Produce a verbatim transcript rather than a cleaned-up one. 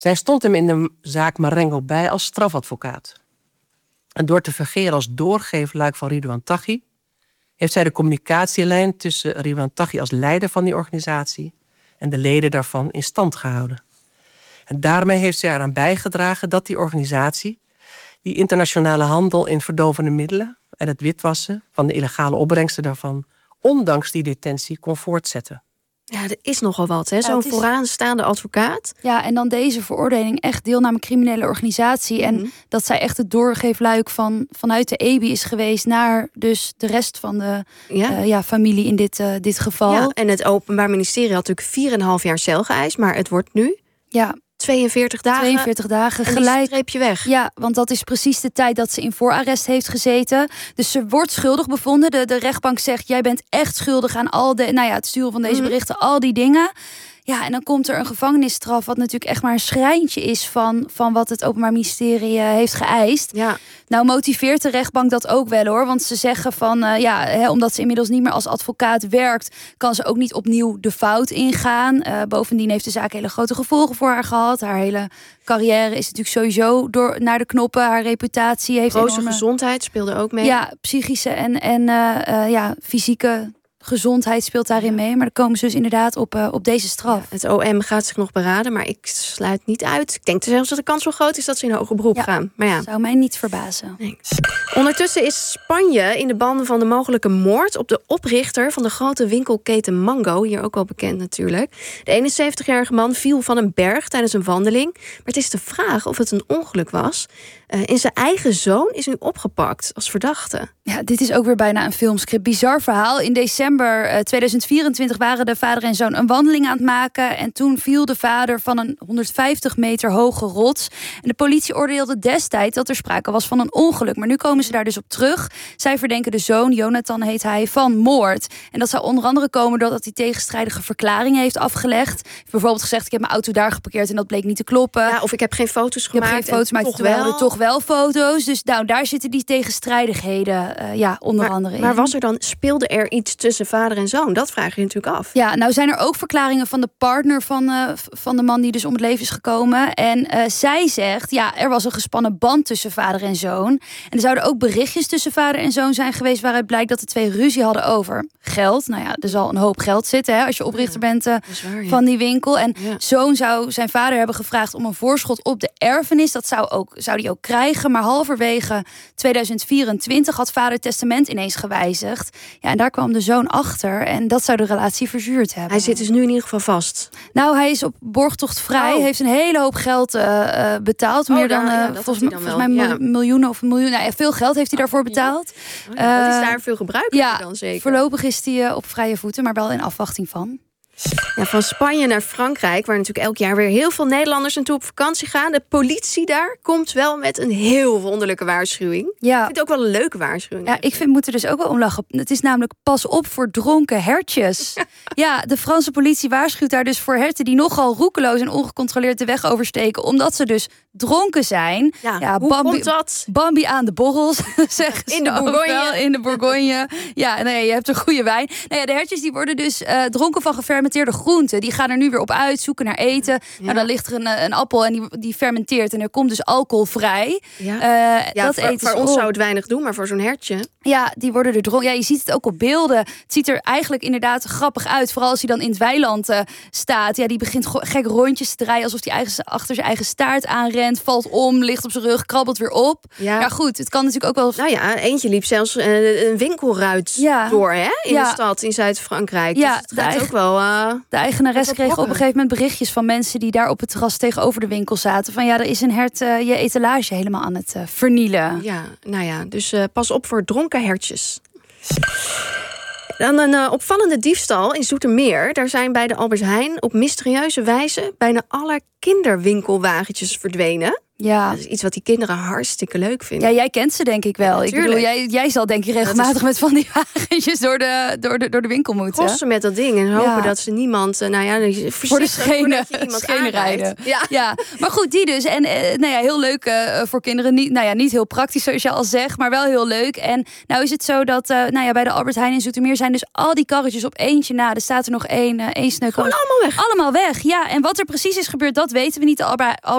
Zij stond hem in de zaak Marengo bij als strafadvocaat. En door te fungeren als doorgeefluik van Ridwan Taghi heeft zij de communicatielijn tussen Ridwan Taghi als leider van die organisatie en de leden daarvan in stand gehouden. En daarmee heeft zij eraan bijgedragen dat die organisatie die internationale handel in verdovende middelen en het witwassen van de illegale opbrengsten daarvan, ondanks die detentie, kon voortzetten. Ja, er is nogal wat, hè? Zo'n ja, is... vooraanstaande advocaat. Ja, en dan deze veroordeling echt deelname criminele organisatie. En mm-hmm. dat zij echt het doorgeefluik van, vanuit de E B I is geweest naar dus de rest van de ja. Uh, ja, familie in dit, uh, dit geval. Ja, en het Openbaar Ministerie had natuurlijk vier en een half jaar cel geëist, maar het wordt nu ja. tweeënveertig dagen. tweeënveertig dagen en gelijk. streep je weg. Ja, want dat is precies de tijd dat ze in voorarrest heeft gezeten. Dus ze wordt schuldig bevonden. De, de rechtbank zegt, jij bent echt schuldig aan al de, nou ja, het sturen van deze mm-hmm. berichten, al die dingen. Ja, en dan komt er een gevangenisstraf, wat natuurlijk echt maar een schrijntje is van, van wat het Openbaar Ministerie uh, heeft geëist. Ja. Nou motiveert de rechtbank dat ook wel hoor. Want ze zeggen van, uh, ja, hè, omdat ze inmiddels niet meer als advocaat werkt, kan ze ook niet opnieuw de fout ingaan. Uh, bovendien heeft de zaak hele grote gevolgen voor haar gehad. Haar hele carrière is natuurlijk sowieso door naar de knoppen. Haar reputatie heeft Roze enorme... gezondheid speelde ook mee. Ja, psychische en, en uh, uh, ja, fysieke gezondheid speelt daarin mee. Maar dan komen ze dus inderdaad op, uh, op deze straf. Ja, het O M gaat zich nog beraden, maar ik sluit niet uit. Ik denk zelfs dat de kans wel groot is dat ze in hoger beroep ja, gaan. Maar ja, zou mij niet verbazen. Nee. Ondertussen is Spanje in de banden van de mogelijke moord op de oprichter van de grote winkelketen Mango. Hier ook wel bekend natuurlijk. De eenenzeventigjarige man viel van een berg tijdens een wandeling. Maar het is de vraag of het een ongeluk was. Uh, en zijn eigen zoon is nu opgepakt als verdachte. Ja, dit is ook weer bijna een filmscript. Bizar verhaal. In december uh, tweeduizend vierentwintig waren de vader en zoon een wandeling aan het maken. En toen viel de vader van een honderdvijftig meter hoge rots. En de politie oordeelde destijds dat er sprake was van een ongeluk. Maar nu komen ze daar dus op terug. Zij verdenken de zoon, Jonathan heet hij, van moord. En dat zou onder andere komen doordat hij tegenstrijdige verklaringen heeft afgelegd. Bijvoorbeeld gezegd, ik heb mijn auto daar geparkeerd en dat bleek niet te kloppen. Ja, of ik heb geen foto's gemaakt. Ik heb geen foto's, maar toch wel. Er toch wel foto's. Dus nou, daar zitten die tegenstrijdigheden uh, ja, onder maar, andere in. Maar was er dan, speelde er iets tussen vader en zoon? Dat vraag je natuurlijk af. Ja, nou zijn er ook verklaringen van de partner van, uh, van de man die dus om het leven is gekomen. En uh, zij zegt, ja, er was een gespannen band tussen vader en zoon. En er zouden ook berichtjes tussen vader en zoon zijn geweest waaruit blijkt dat de twee ruzie hadden over geld. Nou ja, er zal een hoop geld zitten hè, als je oprichter ja, bent uh, waar, ja. van die winkel. En ja. zoon zou zijn vader hebben gevraagd om een voorschot op de erfenis. Dat zou, ook, zou die ook krijgen. Maar halverwege tweeduizend vierentwintig had vader het testament ineens gewijzigd. Ja, en daar kwam de zoon achter. En dat zou de relatie verzuurd hebben. Hij zit dus nu in ieder geval vast. Nou, hij is op borgtocht vrij. Oh. Heeft een hele hoop geld uh, uh, betaald. Oh, Meer daar, dan, uh, ja, volgens, dan volgens mij ja. miljoenen of een miljoen. Nou, veel geld heeft hij daarvoor betaald. Oh, ja, dat is daar veel gebruikelijker ja, dan zeker. Voorlopig is hij uh, op vrije voeten, maar wel in afwachting van. Ja, van Spanje naar Frankrijk, waar natuurlijk elk jaar weer heel veel Nederlanders naartoe op vakantie gaan. De politie daar komt wel met een heel wonderlijke waarschuwing. Ja. Ik vind het ook wel een leuke waarschuwing. Ja, ik vind, moet er dus ook wel om lachen. Het is namelijk pas op voor dronken hertjes. Ja, de Franse politie waarschuwt daar dus voor herten die nogal roekeloos en ongecontroleerd de weg oversteken, omdat ze dus dronken zijn. Ja, ja hoe Bambi, komt dat? Bambi aan de borrels, zeggen ze in de Bourgogne. Wel, in de Bourgogne. Ja, nee, je hebt een goede wijn. Nou ja, de hertjes die worden dus uh, dronken van gefermenteerde groenten. Die gaan er nu weer op uit, zoeken naar eten. Ja. Nou, dan ligt er een, een appel en die, die fermenteert. En er komt dus alcohol vrij. Ja, uh, ja dat voor, eten voor ons zou het weinig doen, maar voor zo'n hertje. Ja, die worden er dronken. Ja, je ziet het ook op beelden. Het ziet er eigenlijk inderdaad grappig uit. Vooral als hij dan in het weiland uh, staat. Ja, die begint go- gek rondjes te draaien. Alsof hij eigen, achter zijn eigen staart aanrent. Valt om, ligt op zijn rug, krabbelt weer op. Ja, ja goed. Het kan natuurlijk ook wel... Nou ja, eentje liep zelfs uh, een winkelruit ja. door hè, in ja. de stad in Zuid-Frankrijk. Ja, dus het gaat eigen, ook wel... Uh, de eigenares kreeg op een gegeven moment berichtjes van mensen die daar op het terras tegenover de winkel zaten. Van ja, er is een hert uh, je etalage helemaal aan het uh, vernielen. Ja, nou ja, dus uh, pas op voor dronken hertjes. Dan een uh, opvallende diefstal in Zoetermeer. Daar zijn bij de Albert Heijn op mysterieuze wijze bijna alle kinderwinkelwagentjes verdwenen. Ja. Dat is iets wat die kinderen hartstikke leuk vinden. Ja, jij kent ze denk ik wel. Ja, ik bedoel, jij, jij zal denk ik regelmatig is... met van die wagentjes door de, door de, door de winkel moeten. Kosten met dat ding en hopen ja. dat ze niemand, nou ja, voor de schenen, schenen rijden. Ja. ja, maar goed, die dus. En uh, nou ja, heel leuk uh, voor kinderen. Niet, nou ja, niet heel praktisch zoals je al zegt, maar wel heel leuk. En nou is het zo dat uh, nou ja, bij de Albert Heijn in Zoetermeer zijn dus al die karretjes op eentje na. Er staat er nog één, uh, één sneukel. Gewoon allemaal weg. Allemaal weg, ja. En wat er precies is gebeurd, dat weten we niet. De Albert